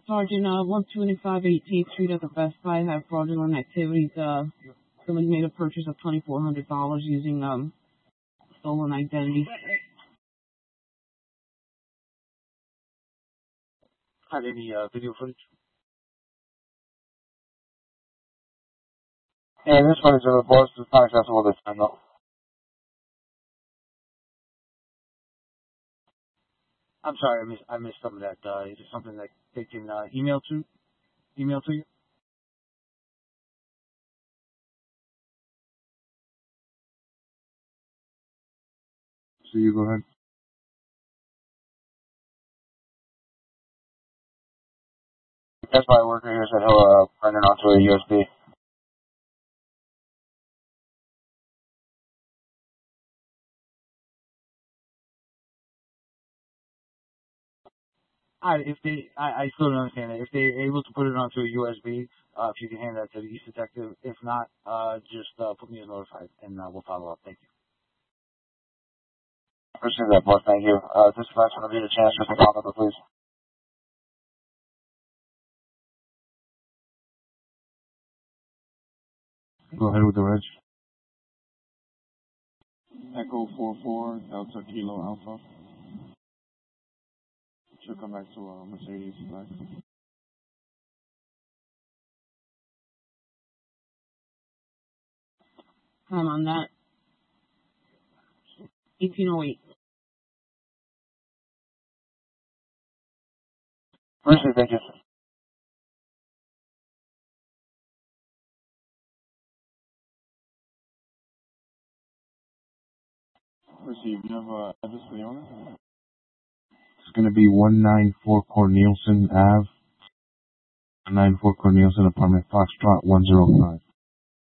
Sergeant, 125 18th Street at the Best Buy have fraudulent activities. Somebody made a purchase of $2,400 using stolen identity. Had any video footage? Yeah, this footage of the boss is not accessible this time though. I'm sorry, I missed some of that. Is it something that they can email to you? So you go ahead. That's my worker here said he'll turn it onto a USB. I still don't understand it. If they're able to put it onto a USB, if you can hand that to the East Detective. If not, just put me as notified, and we'll follow up. Thank you. Appreciate that, boss. Thank you. This is going to be the chance just to talk about, please. Go ahead with the reg. Echo 44 Delta Kilo Alpha. Should come back to Mercedes Black. I'm on that. 1808. Appreciate it, thank you. Received. You have address for the owner? It's going to be 194 Cornelison Ave. 194 Cornelison, apartment Foxtrot 105.